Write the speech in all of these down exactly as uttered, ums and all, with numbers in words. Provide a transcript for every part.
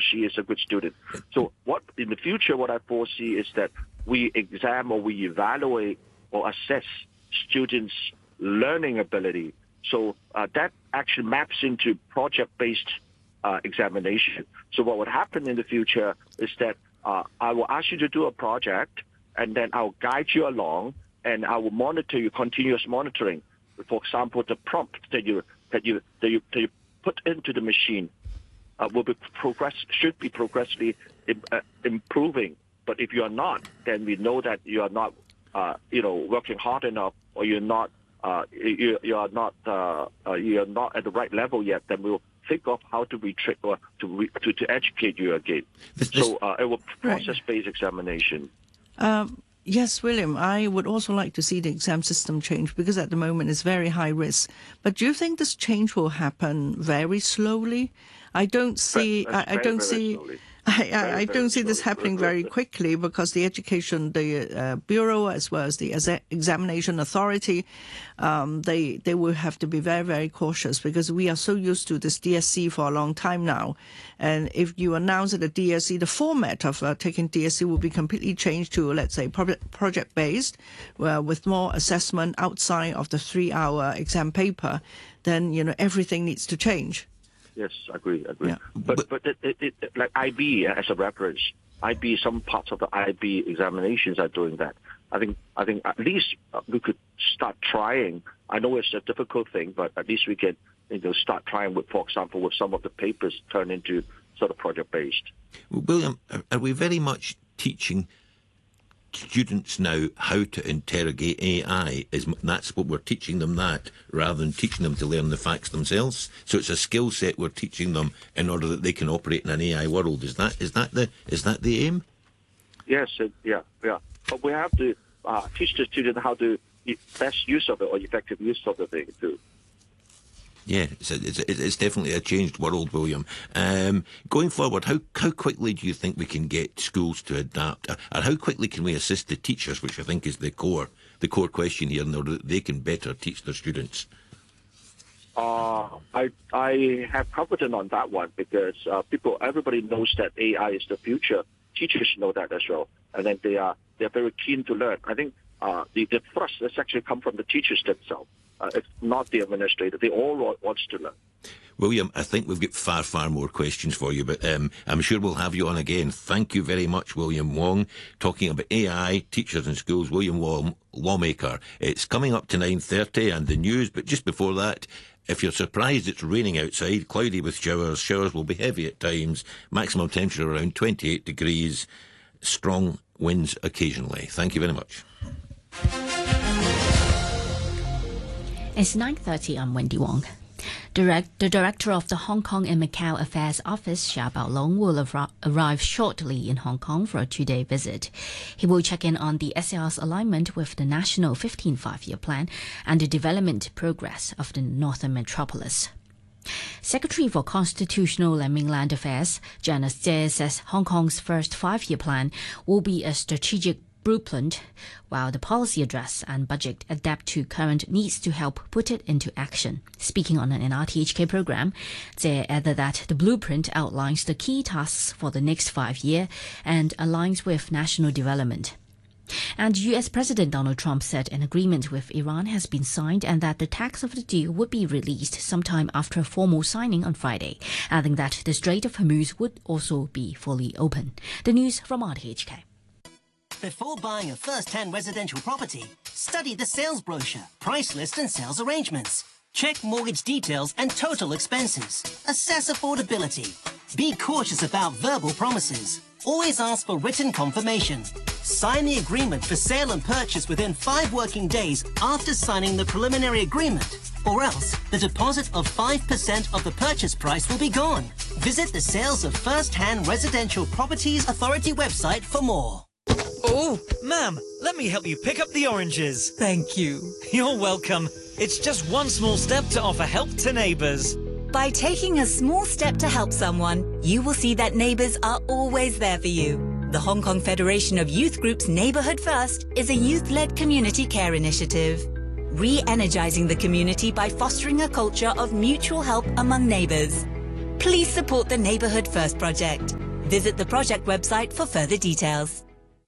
she is a good student. So what in the future, what I foresee is that we examine or we evaluate or assess students' learning ability. So uh, that actually maps into project-based uh, examination. So what would happen in the future is that uh, I will ask you to do a project, and then I'll guide you along, and I will monitor you, continuous monitoring. For example, the prompt that you that you that you, that you put into the machine uh, will be progress should be progressively im, uh, improving. But if you are not, then we know that you are not, uh, you know, working hard enough, or you're not, uh, you, you are not, uh, uh, you are not at the right level yet. Then we'll think of how to retrain or to, re, to to educate you again. This, this, so uh, it will process-based examination. Um, yes, William, I would also like to see the exam system change, because at the moment it's very high risk. But do you think this change will happen very slowly? I don't see. Very, I, I don't very see. Slowly. I, I, very, I don't see this happening very quickly, because the education, the uh, bureau, as well as the examination authority, um, they they will have to be very, very cautious, because we are so used to this D S C for a long time now. And if you announce that the D S C, the format of uh, taking D S C will be completely changed to, let's say, project-based, uh, with more assessment outside of the three-hour exam paper, then, you know, everything needs to change. Yes, I agree, I agree. Yeah. But but it, it, it, like I B as a reference, I B, some parts of the I B examinations are doing that. I think I think at least we could start trying. I know it's a difficult thing, but at least we can, you know, start trying with, for example, with some of the papers turned into sort of project-based. William, are we very much teaching students now how to interrogate A I? Is that's what we're teaching them, that, rather than teaching them to learn the facts themselves? So it's a skill set we're teaching them in order that they can operate in an A I world. Is that is that the is that the aim? Yes, it, yeah, yeah. But we have to uh, teach the student how to best use of it, or effective use of the thing too. Yeah, it's, a, it's, a, it's definitely a changed world, William. Um, going forward, how how quickly do you think we can get schools to adapt, and how quickly can we assist the teachers, which I think is the core the core question here, in order that they can better teach their students? Uh, I I have confidence on that one, because uh, people, everybody knows that A I is the future. Teachers know that as well, and then they are they are very keen to learn. I think uh, the the thrust has actually come from the teachers themselves. Uh, it's not the administrator. They all want to learn. William, I think we've got far, far more questions for you, but um, I'm sure we'll have you on again. Thank you very much, William Wong, talking about A I, teachers in schools. William Wong, lawmaker. It's coming up to nine thirty and the news, but just before that, if you're surprised it's raining outside, cloudy with showers, showers will be heavy at times, maximum temperature around twenty-eight degrees, strong winds occasionally. Thank you very much. It's nine thirty, I'm Wendy Wong. Direct, the director of the Hong Kong and Macau Affairs Office, Xia Baolong, will ar- arrive shortly in Hong Kong for a two-day visit. He will check in on the S A R's alignment with the National fifteen Five-Year Plan and the development progress of the Northern Metropolis. Secretary for Constitutional and Mainland Affairs, Janice Tse, says Hong Kong's first five-year plan will be a strategic blueprint, while the policy address and budget adapt to current needs to help put it into action. Speaking on an R T H K program, Tse added that the blueprint outlines the key tasks for the next five years and aligns with national development. And U S President Donald Trump said an agreement with Iran has been signed and that the text of the deal would be released sometime after a formal signing on Friday, adding that the Strait of Hormuz would also be fully open. The news from R T H K. Before buying a first-hand residential property, study the sales brochure, price list and sales arrangements. Check mortgage details and total expenses. Assess affordability. Be cautious about verbal promises. Always ask for written confirmation. Sign the agreement for sale and purchase within five working days after signing the preliminary agreement, or else the deposit of five percent of the purchase price will be gone. Visit the Sales of First-Hand Residential Properties Authority website for more. Oh, ma'am, let me help you pick up the oranges. Thank you. You're welcome. It's just one small step to offer help to neighbours. By taking a small step to help someone, you will see that neighbours are always there for you. The Hong Kong Federation of Youth Groups Neighbourhood First is a youth-led community care initiative, re-energising the community by fostering a culture of mutual help among neighbours. Please support the Neighbourhood First project. Visit the project website for further details.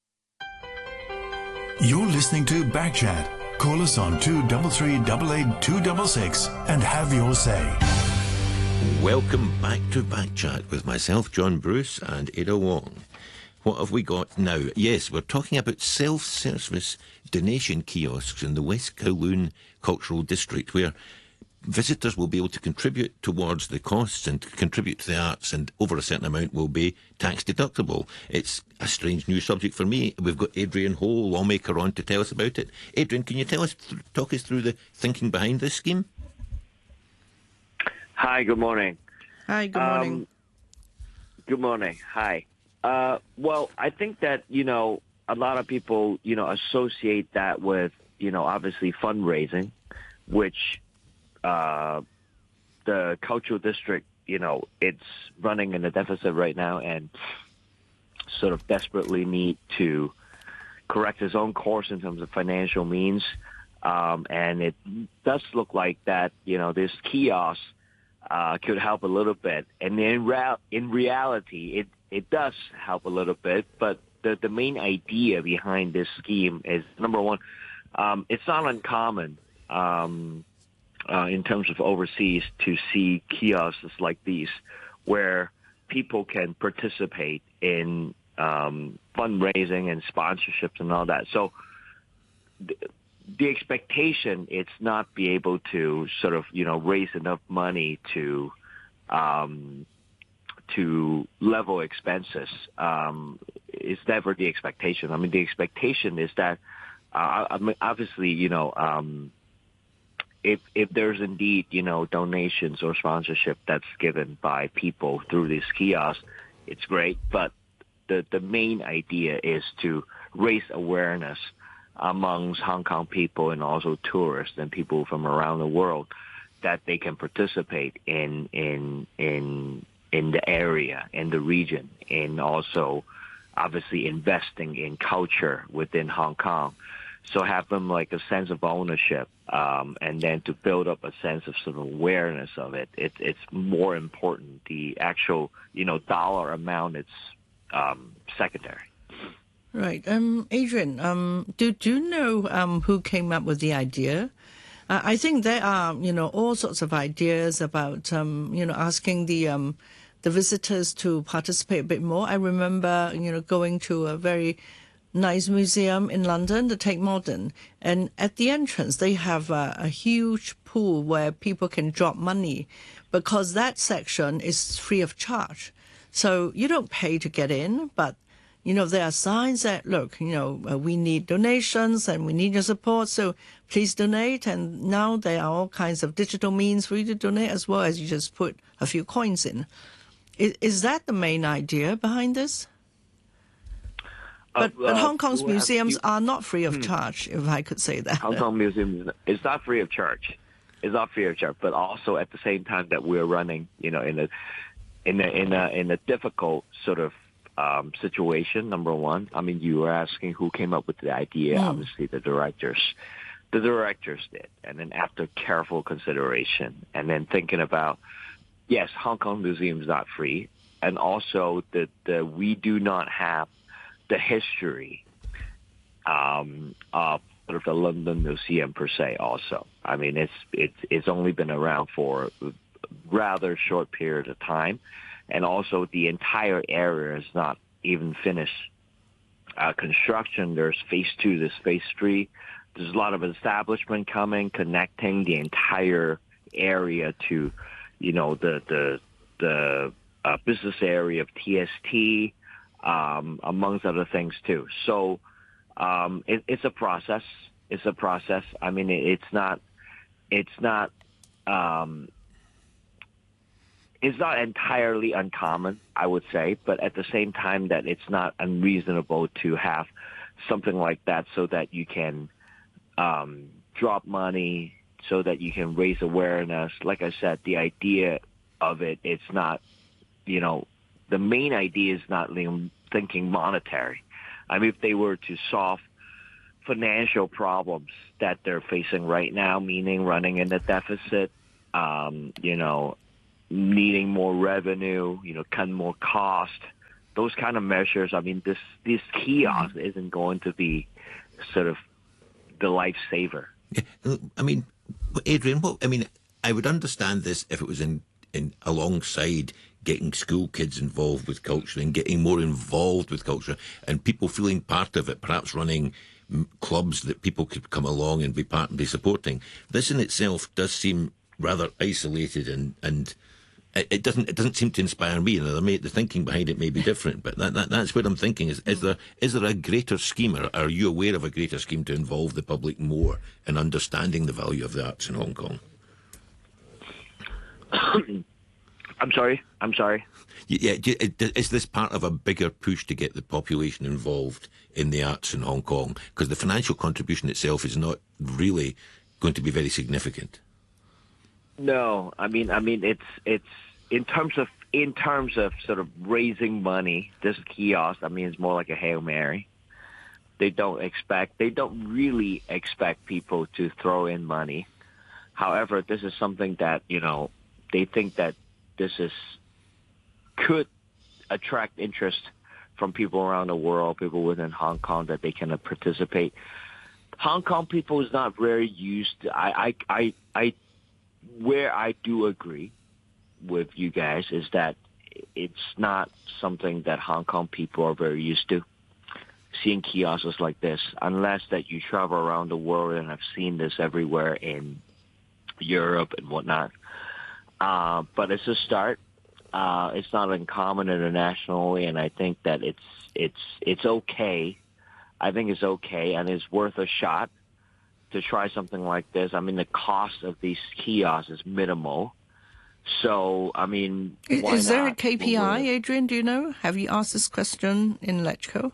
You're listening to Backchat. Call us on two three three, eight eight, two six six and have your say. Welcome back to Backchat with myself, John Bruce, and Ada Wong. What have we got now? Yes, we're talking about self-service donation kiosks in the West Kowloon Cultural District, where visitors will be able to contribute towards the costs and contribute to the arts, and over a certain amount will be tax deductible. It's a strange new subject for me. We've got Adrian Hole, lawmaker, on to tell us about it. Adrian, can you tell us, talk us through the thinking behind this scheme? Hi, good morning. Hi, good morning. Um, good morning. Hi. Uh, well, I think that, you know, a lot of people, you know, associate that with, you know, obviously fundraising, which uh, the cultural district, you know, it's running in a deficit right now and sort of desperately need to correct its own course in terms of financial means. Um, and it does look like that, you know, this kiosk uh, could help a little bit. And in, rea- in reality, it, it does help a little bit. But the, the main idea behind this scheme is, number one, um, it's not uncommon um, uh, in terms of overseas to see kiosks like these where people can participate in um, fundraising and sponsorships and all that. So th- the expectation it's not be able to sort of, you know, raise enough money to um, to level expenses. Um, it's never the expectation. I mean, the expectation is that uh, I mean, obviously, you know, um, if if there's indeed, you know, donations or sponsorship that's given by people through these kiosks, it's great. But the the main idea is to raise awareness amongst Hong Kong people and also tourists and people from around the world that they can participate in in in in the area, in the region, and also obviously investing in culture within Hong Kong. So have them like a sense of ownership, um, and then to build up a sense of sort of awareness of it. it it's more important. The actual, you know, dollar amount, it's um, secondary. Right. Um, Adrian, um, do, do you know um, who came up with the idea? Uh, I think there are, you know, all sorts of ideas about, um, you know, asking the um, the visitors to participate a bit more. I remember, you know, going to a very nice museum in London, the Tate Modern, and at the entrance they have a, a huge pool where people can drop money because that section is free of charge. So you don't pay to get in, but you know, there are signs that, look, you know, uh, we need donations and we need your support, so please donate. And now there are all kinds of digital means for you to donate as well as you just put a few coins in. Is, is that the main idea behind this? But, uh, but Hong Kong's museums you, are not free of hmm. charge, if I could say that. Hong Kong museums is not free of charge. It's not free of charge, but also at the same time that we're running, you know, in a in a in a in a difficult sort of Um, situation, number one. I mean, you were asking who came up with the idea. Mm. Obviously, the directors. The directors did. And then after careful consideration and then thinking about, yes, Hong Kong Museum is not free. And also that the, we do not have the history um, of sort of the London Museum per se also. I mean, it's, it's, it's only been around for a rather short period of time. And also the entire area is not even finished uh, construction. There's phase two, there's phase three. There's a lot of establishment coming, connecting the entire area to, you know, the the the uh, business area of T S T, um, amongst other things too. So um, it, it's a process. It's a process. I mean, it, it's not. It's not. Um, It's not entirely uncommon, I would say, but at the same time that it's not unreasonable to have something like that so that you can um, drop money, so that you can raise awareness. Like I said, the idea of it, it's not, you know, the main idea is not thinking monetary. I mean, if they were to solve financial problems that they're facing right now, meaning running in a deficit, um, you know, needing more revenue, you know, cut more cost, those kind of measures. I mean, this this kiosk mm-hmm. isn't going to be sort of the lifesaver. Yeah. I mean, Adrian, what I mean, I would understand this if it was in, in alongside getting school kids involved with culture and getting more involved with culture and people feeling part of it, perhaps running clubs that people could come along and be part and be supporting. This in itself does seem rather isolated, and and it, it doesn't it doesn't seem to inspire me. And the, the thinking behind it may be different, but that, that that's what I'm thinking. Is is there is there a greater scheme, or are you aware of a greater scheme to involve the public more in understanding the value of the arts in Hong Kong? I'm sorry. I'm sorry. Yeah, is this part of a bigger push to get the population involved in the arts in Hong Kong? Because the financial contribution itself is not really going to be very significant. No, I mean, I mean, it's it's in terms of in terms of sort of raising money. This kiosk, I mean, it's more like a Hail Mary. They don't expect, they don't really expect people to throw in money. However, this is something that, you know, they think that this is could attract interest from people around the world, people within Hong Kong, that they can participate. Hong Kong people is not very used to, I, I, I, I, where I do agree with you guys is that it's not something that Hong Kong people are very used to, seeing kiosks like this, unless that you travel around the world, and I've seen this everywhere in Europe and whatnot. Uh, but it's a start. Uh, it's not uncommon internationally, and I think that it's it's it's okay. I think it's okay, and it's worth a shot to try something like this. I mean, the cost of these kiosks is minimal. So, I mean, is, why is there not? a K P I, Adrian? Do you know? Have you asked this question in LegCo?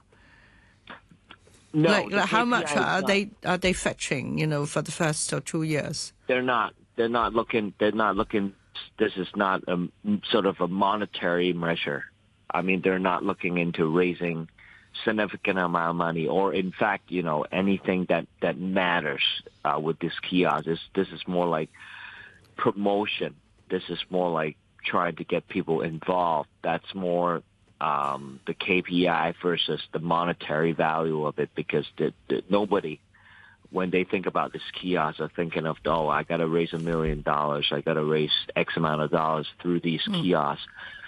No. Like, like how K P I much are not, they are they fetching? You know, for the first or two years? They're not. They're not looking. They're not looking. This is not a sort of a monetary measure. I mean, they're not looking into raising significant amount of money, or in fact, you know, anything that that matters uh, with this kiosk. This this is more like promotion. This is more like trying to get people involved. That's more um, the K P I versus the monetary value of it, because the, the, nobody, when they think about this kiosk, are thinking of, oh, I got to raise a million dollars. I got to raise X amount of dollars through these mm. kiosks.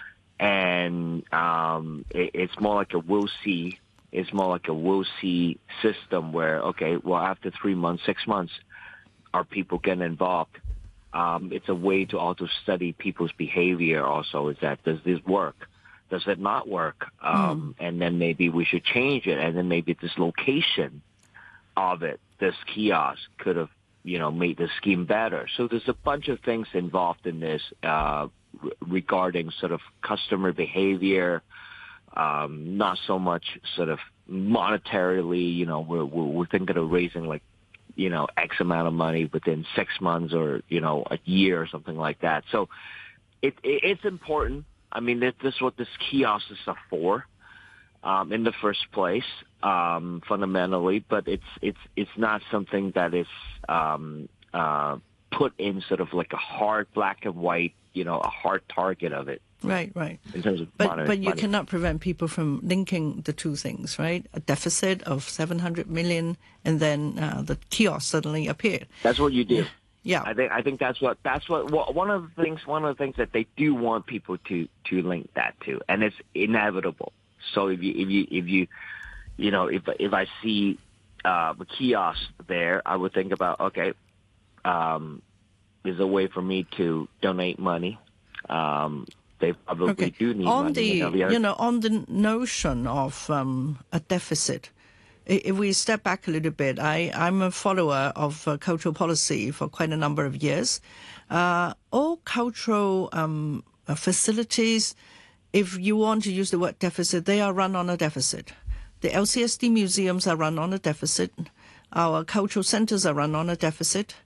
And um, it, it's more like a we'll see. It's more like a we'll see system where, okay, well, after three months, six months, are people getting involved? Um, it's a way to also study people's behavior also. Is that, does this work? Does it not work? Um, mm. And then maybe we should change it. And then maybe this location of it, this kiosk, could have, you know, made the scheme better. So there's a bunch of things involved in this uh, re- regarding sort of customer behavior, um, not so much sort of monetarily, you know, we're, we're, we're thinking of raising like, you know, X amount of money within six months or, you know, a year or something like that. So it, it it's important. I mean, this, this is what this kiosk is for um, in the first place, um, fundamentally, but it's it's it's not something that is um, uh, put in sort of like a hard black and white, you know, a hard target of it. Right, right. In terms of but money, but you money. cannot prevent people from linking the two things, right? A deficit of seven hundred million, and then uh, the kiosk suddenly appeared. That's what you do. Yeah, I think I think that's what that's what well, one of the things one of the things that they do want people to to link that to, and it's inevitable. So if you if you if you you know if if I see uh, a kiosk there, I would think about, okay, um, there's a way for me to donate money. Um, They probably okay. do need on money. the, you know, the other... you know, on the notion of um, a deficit, if we step back a little bit, I, I'm a follower of uh, cultural policy for quite a number of years. Uh, all cultural um, uh, facilities, if you want to use the word deficit, they are run on a deficit. The L C S D museums are run on a deficit. Our cultural centers are run on a deficit.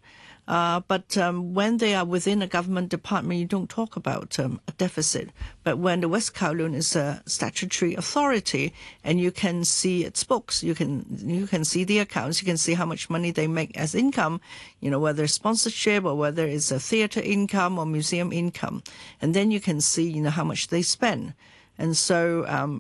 Uh, but um, when they are within a government department, you don't talk about um, a deficit. But when the West Kowloon is a statutory authority, and you can see its books, you can you can see the accounts, you can see how much money they make as income, you know, whether it's sponsorship or whether it's a theatre income or museum income, and then you can see, you know, how much they spend. And so um,